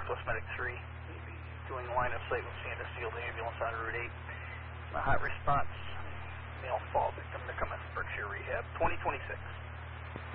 Northwest Medic 3. We'll be doing line of sight with Sandus Field Ambulance on Route 8. A hot response, male fall victim to come in from Berkshire Rehab, 2026.